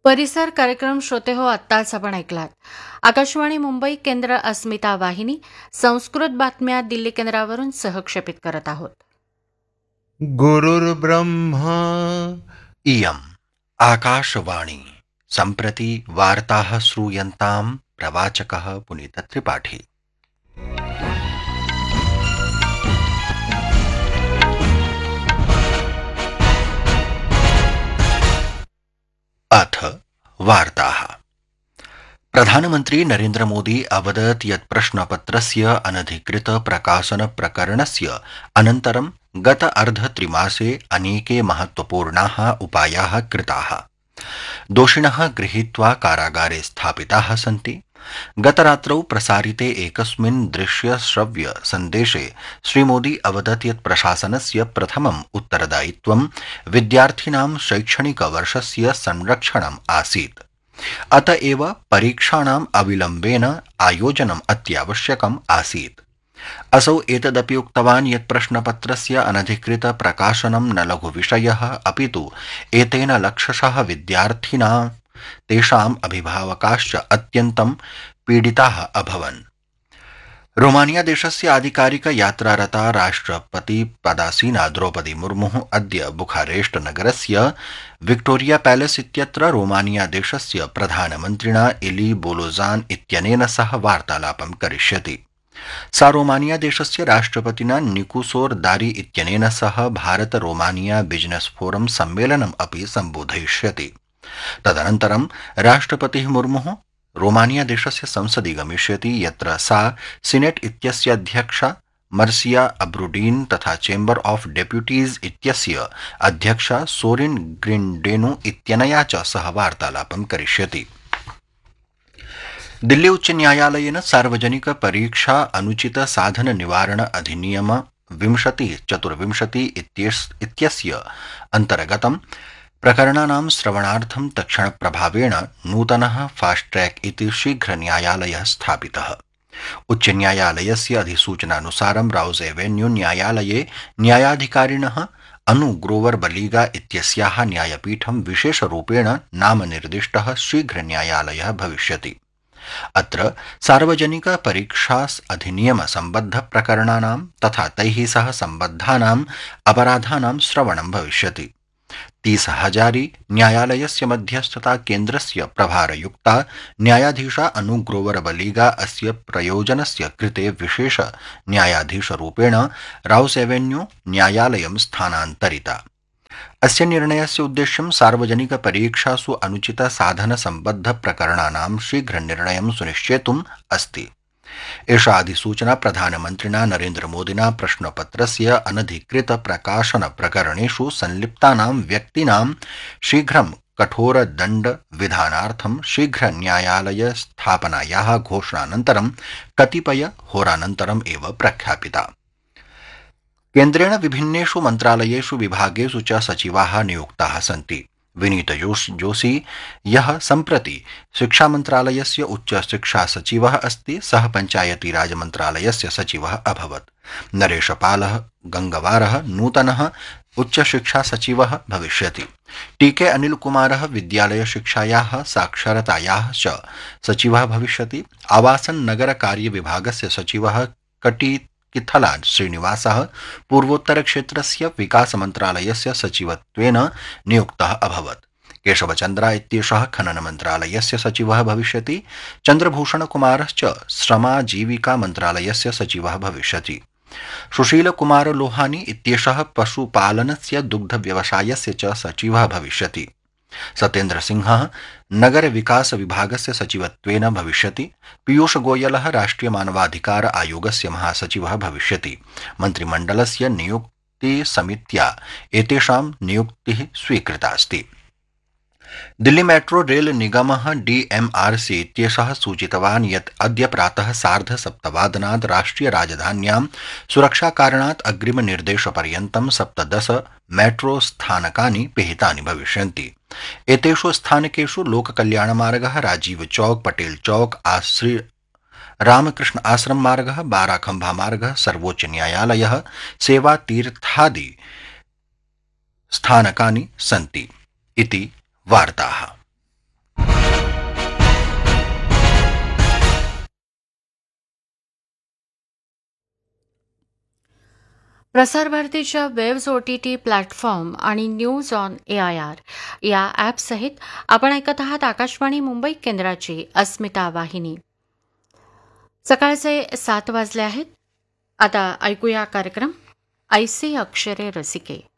परिसर कार्यक्रम श्रोते हो आत्ताच आपण ऐकलात. आकाशवाणी मुंबई केंद्र अस्मिता वाहिनी संस्कृत बातम्या दिल्ली केंद्रावरून सहक्षेपित करत आहोत. गुरुर्ब्रह्मा इयम् आकाशवाणी सम्प्रति वार्ताः श्रूयन्तां प्रवाचकः पुनीतत्रिपाठी. अथ वार्ताः. प्रधानमन्त्री नरेन्द्र मोदी अवदत् यत् प्रश्नपत्रस्य अनधिकृत प्रकाशन प्रकरणस्य अनन्तरं गत अर्धत्रिमासे अनेके महत्वपूर्णाः उपायाः कृताः. दोषिणः गृहीत्वा कारागारे स्थापिताः सन्ति. गतरात्रौ प्रसारिते एकस्मिन् दृश्यश्रव्य सन्देशे श्रीमोदी अवदत् यत् प्रशासनस्य प्रथमम् उत्तरदायित्वं विद्यार्थिनां शैक्षणिकवर्षस्य संरक्षणम् आसीत्. अत एव परीक्षाणाम् अविलम्बेन आयोजनम् अत्यावश्यकम् आसीत्. असौ एतदपि उक्तवान् यत् प्रश्नपत्रस्य अनधिकृत प्रकाशनं न लघुविषयः, अपितु एतेन लक्षशः विद्यार्थिनां तेषाम् अभिभावकाश्च अत्यन्तं पीडिताः अभवन्. रोमानिया देशस्य आधिकारिक यात्रारता राष्ट्रपतिपदासीना द्रौपदी मुर्मुः अद्य बुखारेस्ट नगरस्य विक्टोरिया पैलेस इत्यत्र रोमानिया देशस्य प्रधानमन्त्रिणा इली बोलोजान इत्यनेन सह वार्तालापं करिष्यति. सा रोमानिया देशस्य राष्ट्रपतिना निकुसोर दारी इत्यनेन सह भारत रोमानिया बिजनेस फोरम सम्मेलनम् अपि सम्बोधयिष्यति. तदनन्तरं राष्ट्रपतिः मुर्मुः रोमानिया देशस्य संसदि गमिष्यति, यत्र सा सीनेट इत्यस्य अध्यक्षा मर्सिया अब्रुडीन तथा चेम्बर ऑफ डेप्यूटीज इत्यस्य अध्यक्षा सोरिन ग्रिंडेनु इत्यनया च सह वार्तालापं करिष्यति. दिल्ली उच्च न्यायालयेन सार्वजनिक परीक्षा अनुचित साधन निवारण अधिनियम 2024 इत्यस्य अन्तर्गतं प्रकरणानां श्रवणार्थं तत्क्षणप्रभावेण नूतनः फास्ट ट्रैक इति शीघ्र न्यायालयः स्थापितः. उच्च न्यायालयस्य अधिसूचनानुसारं राउज एवेन्यू न्यायालये न्यायाधिकारिणः अनु ग्रोवर बलीगा इत्यस्याः न्यायपीठं विशेषरूपेण नामनिर्दिष्टः शीघ्र न्यायालयः भविष्यति. अत्र सार्वजनिक परीक्षा अधिनियम सम्बद्ध प्रकरणानां तथा तैः सह सम्बद्धानाम् अपराधानां श्रवणं भविष्यति. 30,000 न्यायालयस्य मध्यस्थता केन्द्रस्य प्रभारयुक्ता न्यायाधीशा अनु ग्रोवर बलीगा अस्य प्रयोजनस्य कृते विशेष न्यायाधीशरूपेण राउस एवेन्यू न्यायालयं स्थानान्तरिता. अस्य निर्णयस्य उद्देश्यं सार्वजनिक परीक्षासु अनुचित साधन सम्बद्ध प्रकरणानां शीघ्र निर्णयं सुनिश्चेतुम् अस्ति. एषा अधिसूचना प्रधानमन्त्रिणा नरेन्द्र मोदिना प्रश्नपत्रस्य अनधिकृत प्रकाशन प्रकरणेषु संलिप्तानां व्यक्तीनां शीघ्रं कठोर दण्ड विधानार्थं शीघ्र न्यायालय स्थापनायाः घोषणानन्तरं कतिपय होरानन्तरम् एव प्रख्यापिता. केन्द्रेण विभिन्नेषु मन्त्रालयेषु विभागेषु च सचिवाः नियुक्ताः सन्ति. विनीत जोशी, यः सम्प्रति शिक्षामन्त्रालयस्य उच्च शिक्षा सचिवः अस्ति, सः पञ्चायती राज मन्त्रालयस्य सचिवः अभवत्. नरेशपालः गंगवारः नूतनः उच्च शिक्षा सचिवः भविष्यति. टीके अनिलकुमारः विद्यालय शिक्षायाः साक्षरतायाः च सचिवः भविष्यति. आवासन नगर कार्य विभागस्य सचिवः किथला श्रीनिवासः पूर्वोत्तर क्षेत्रस्य विकास मन्त्रालयस्य सचिवत्वेन नियुक्तः अभवत्. केशवचन्द्रा इत्येषः खनन मन्त्रालयस्य सचिवः भविष्यति. चन्द्रभूषण कुमारश्च श्रमाजीविका मन्त्रालयस्य सचिवः भविष्यति. सुशील कुमार लोहानी इत्येषः पशुपालनस्य दुग्ध व्यवसायस्य च सचिवः भविष्यति. सत्येन्द्र सिंहः नगर विकास विभागस्य सचिवत्वेन भविष्यति. पीयूष गोयलः राष्ट्रिय मानवाधिकार आयोगस्य महासचिवः भविष्यति. मन्त्रिमण्डलस्य नियुक्ति समित्या एतेषां नियुक्तिः स्वीकृता अस्ति. दिल्ली मेट्रो रेल निगमः डीएमआरसी इत्येषः सूचितवान् यत् अद्य प्रातः 7:30 राष्ट्रिय राजधान्यां सुरक्षाकारणात् अग्रिम निर्देशपर्यन्तं 17 मेट्रो स्थानकानि पिहितानि भविष्यन्ति. एतेषु स्थानकेषु लोककल्याणमार्गः, राजीव चौक, पटेल चौक, श्री रामकृष्ण आश्रम मार्गः, बाराखंभा मार्गः, सर्वोच्च न्यायालयः, सेवा तीर्थादि स्थानकानि सन्ति इति वार्ताः. प्रसारभारतीच्या वेब्स OTT प्लॅटफॉर्म आणि न्यूज ऑन AIR या ॲपसहित आपण ऐकत आहात आकाशवाणी मुंबई केंद्राची अस्मिता वाहिनी. सकाळचे 7 वाजले आहेत. आता ऐकूया कार्यक्रम ऐसे अक्षरे रसिके.